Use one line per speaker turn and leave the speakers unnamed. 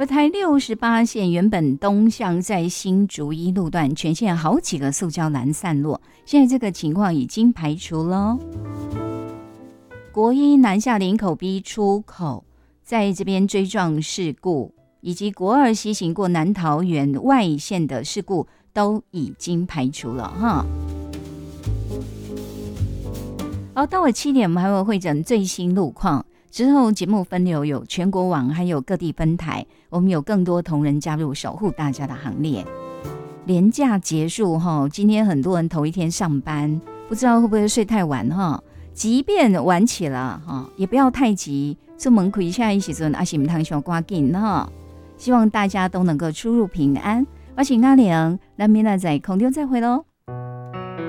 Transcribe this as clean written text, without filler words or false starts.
而台68线原本东向在新竹一路段全线好几个塑胶篮散落，现在这个情况已经排除了。国一南下林口 B 出口在这边追撞事故，以及国二西行过南桃园外线的事故都已经排除了哈。好，到了7点，我们还会汇整最新路况。之后节目分流有全国网，还有各地分台，我们有更多同仁加入守护大家的行列。连假结束哈，今天很多人头一天上班，不知道会不会睡太晚哈。即便晚起了哈，也不要太急，出门开车的时阵也是不通伤赶紧哈。希望大家都能够出入平安。我是阿玲，咱明仔在空中再会喽。